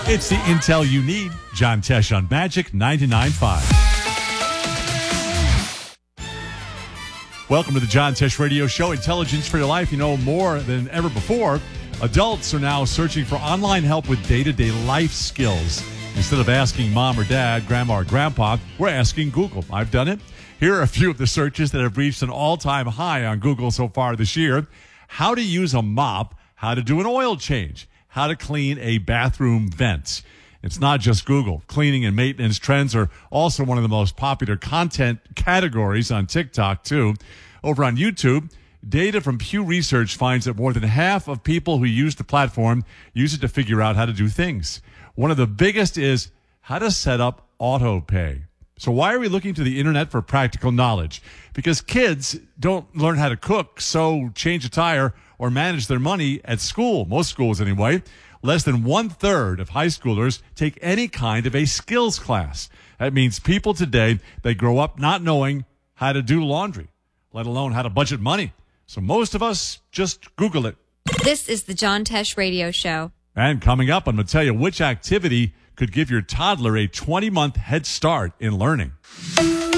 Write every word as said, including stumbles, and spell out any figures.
It's the intel you need. John Tesh on Magic ninety-nine point five. Welcome to the John Tesh Radio Show, intelligence for your life. You know, more than ever before, adults are now searching for online help with day-to-day life skills. Instead of asking mom or dad, grandma or grandpa, we're asking Google. I've done it. Here are a few of the searches that have reached an all-time high on Google so far this year. How to use a mop, how to do an oil change, how to clean a bathroom vent. It's not just Google. Cleaning and maintenance trends are also one of the most popular content categories on TikTok, too. Over on YouTube, data from Pew Research finds that more than half of people who use the platform use it to figure out how to do things. One of the biggest is how to set up auto pay. So why are we looking to the internet for practical knowledge? Because kids don't learn how to cook, sew, change a tire, or manage their money at school. Most schools, anyway. Less than one-third of high schoolers take any kind of a skills class. That means people today, they grow up not knowing how to do laundry, let alone how to budget money. So most of us just Google it. This is the John Tesh Radio Show. And coming up, I'm going to tell you which activity could give your toddler a twenty-month head start in learning.